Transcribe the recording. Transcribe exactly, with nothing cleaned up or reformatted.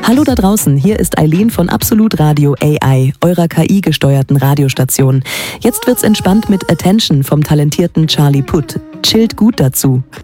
Hallo da draußen, hier ist Eileen von Absolut Radio A I, eurer K I-gesteuerten Radiostation. Jetzt wird's entspannt mit Attention vom talentierten Charlie Puth. Chillt gut dazu.